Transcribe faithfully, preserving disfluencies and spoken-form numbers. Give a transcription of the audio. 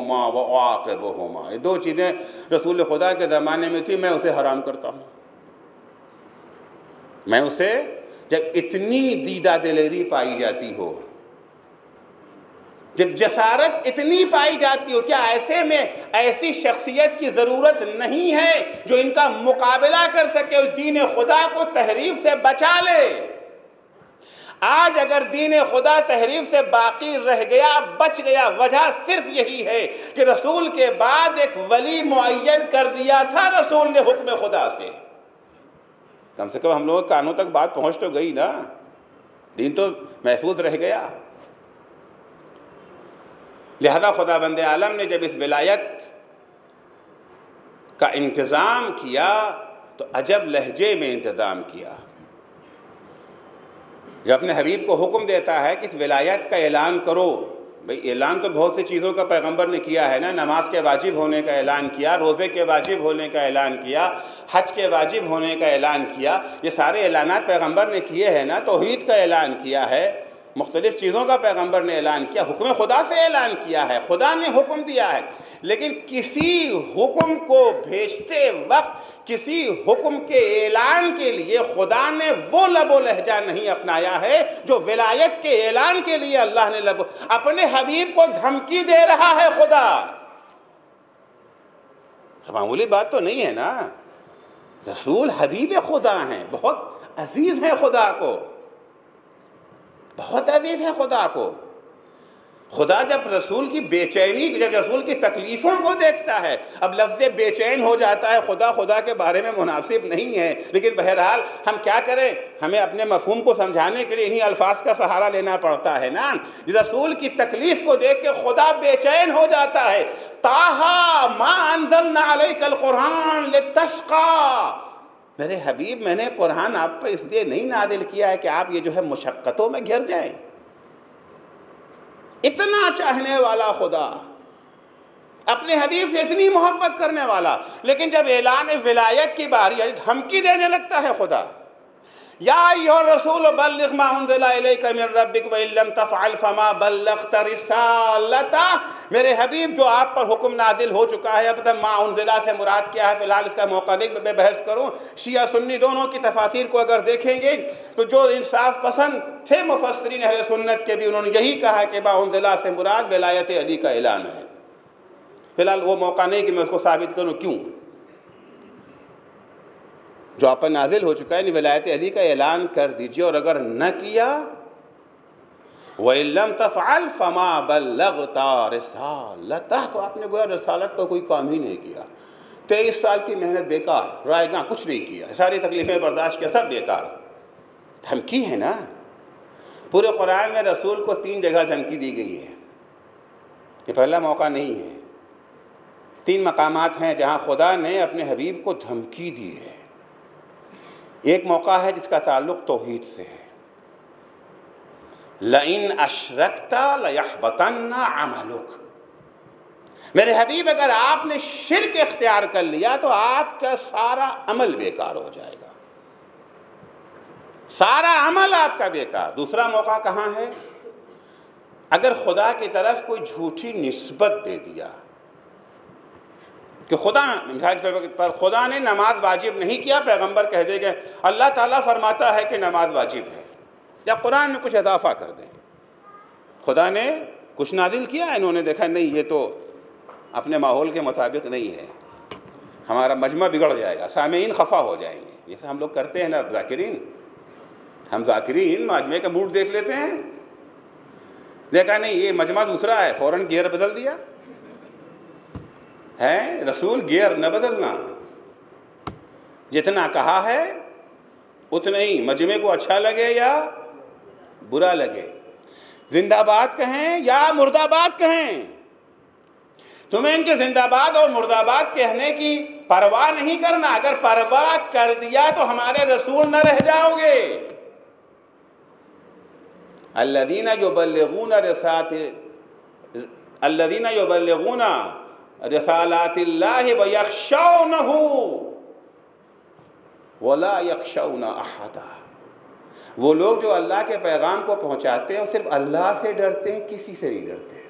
हुमा व आक़िबुहुमा, ये दो चीज़ें रसूल खुदा के ज़माने में थी, मैं उसे हराम करता हूँ। मैं उसे, जब इतनी दीदा दिलेरी पाई जाती हो, जब जसारत इतनी पाई जाती हो, क्या ऐसे में ऐसी शख्सियत की ज़रूरत नहीं है जो इनका मुकाबला कर सके, उस दीन खुदा को तहरीफ से बचा ले। आज अगर दीन खुदा तहरीफ से बाकी रह गया, बच गया, वजह सिर्फ यही है कि रसूल के बाद एक वली मुअय्यन कर दिया था रसूल ने हुक्म खुदा से। कम से कम हम लोगों के कानों तक बात पहुंच तो गई ना, दीन तो महफूज रह गया। लिहाजा खुदा बंदे आलम ने जब इस विलायत का इंतज़ाम किया तो अजब लहजे में इंतज़ाम किया। जब अपने हबीब को हुक्म देता है कि इस विलायत का ऐलान करो, भाई ऐलान तो बहुत सी चीज़ों का पैगंबर ने किया है ना, नमाज के वाजिब होने का ऐलान किया, रोज़े के वाजिब होने का ऐलान किया, हज के वाजिब होने का ऐलान किया, ये सारे ऐलानात पैगंबर ने किए हैं ना। तौहीद का ऐलान किया है, मुख्तलिफ़ चीज़ों का पैगंबर ने ऐलान किया, हुक्म खुदा से ऐलान किया है, खुदा ने हुक्म दिया है। लेकिन किसी हुक्म को भेजते वक्त, किसी हुक्म के ऐलान के लिए खुदा ने वो लबो लहजा नहीं अपनाया है जो विलायत के ऐलान के लिए अल्लाह ने लबो। अपने हबीब को धमकी दे रहा है खुदा, मामूली बात तो नहीं है ना। रसूल हबीब खुदा हैं, बहुत अजीज़ हैं खुदा को, बहुत अजीज़ है खुदा को। खुदा जब रसूल की बेचैनी, जब रसूल की तकलीफ़ों को देखता है, अब लफ्ज़ बेचैन हो जाता है, खुदा खुदा के बारे में मुनासिब नहीं है, लेकिन बहरहाल हम क्या करें, हमें अपने मफ़हूम को समझाने के लिए इन्हीं अल्फाज का सहारा लेना पड़ता है ना। रसूल की तकलीफ़ को देख के खुदा बेचैन हो जाता है। ताहा मा अंज़लना अलैकल कुरान लितश्क़ा, मेरे हबीब मैंने कुरान आप पर इसलिए नहीं नादिल किया है कि आप ये जो है मुशक्क़तों में घिर जाएं। इतना चाहने वाला खुदा, अपने हबीब से इतनी मोहब्बत करने वाला, लेकिन जब ऐलान विलायत की बारी आई धमकी देने लगता है खुदा। या अय्युहर रसूल बल्लिग़ मा उन्ज़िला इलैका मिन रब्बिक व इन लम तफ़अल फमा बल्लग़्ता रिसालता, मेरे हबीब जो आप पर हुक्म नाजिल हो चुका है, अब तक मा उन्ज़िला से मुराद क्या है, फ़िलहाल इसका मौका नहीं मैं बहस करूँ। शिया सुन्नी दोनों की तफासीर को अगर देखेंगे तो जो इंसाफ पसंद थे मुफस्सिरीन अहले सुन्नत के भी, उन्होंने यही कहा कि मा उन्ज़िला से मुराद विलायत अली का ऐलान है। फ़िलहाल वो मौका नहीं कि मैं उसको साबित करूँ, क्यों, जो आप पर नाजिल हो चुका है, विलायत अली का ऐलान कर दीजिए, और अगर न किया व इन लम तफ़अल फमा बल्लग़्ता रिसालतह, तो आपने गोया रसालत का कोई काम ही नहीं किया। तेईस साल की मेहनत बेकार, रायगा कुछ नहीं किया, सारी तकलीफ़ें बर्दाश्त किया, सब बेकार। धमकी है ना। पूरे कुरान में रसूल को तीन जगह धमकी दी गई है, ये पहला मौका नहीं है। तीन मकामात हैं जहाँ खुदा ने अपने हबीब को धमकी दी है। एक मौका है जिसका ताल्लुक़ तौहीद से है, लइन अशरकता लयहबतन्ना अमलुक, मेरे हबीब अगर आपने शिर्क इख्तियार कर लिया तो आपका सारा अमल बेकार हो जाएगा, सारा अमल आपका बेकार। दूसरा मौका कहाँ है, अगर खुदा की तरफ कोई झूठी निस्बत दे दिया कि खुदा पर खुदा ने नमाज वाजिब नहीं किया, पैगंबर कह देंगे अल्लाह ताला फरमाता है कि नमाज वाजिब है, या कुरान में कुछ इजाफा कर दें, खुदा ने कुछ नाजिल किया, इन्होंने देखा नहीं ये तो अपने माहौल के मुताबिक नहीं है, हमारा मजमा बिगड़ जाएगा, सामीन खफा हो जाएंगे। जैसे हम लोग करते हैं ना ज़ाकिरीन, हम ज़ाकिरीन मजमे का मूड देख लेते हैं, देखा नहीं ये मजमा दूसरा है, फ़ौरन गियर बदल दिया है। रसूल गियर न बदलना, जितना कहा है उतना ही, मजमे को अच्छा लगे या बुरा लगे, जिंदाबाद कहें या मुर्दाबाद कहें, तुम्हें इनके जिंदाबाद और मुर्दाबाद कहने की परवाह नहीं करना। अगर परवाह कर दिया तो हमारे रसूल न रह जाओगे। अल्लज़ीना युबल्लिगूना रिसात अल्लज़ीना युबल्लिगूना रिसालातिल्लाहि व यख्शौनहु वला यख्शौना अहदा, वो लोग जो अल्लाह के पैगाम को पहुँचाते हैं और सिर्फ अल्लाह से डरते हैं, किसी से नहीं डरते।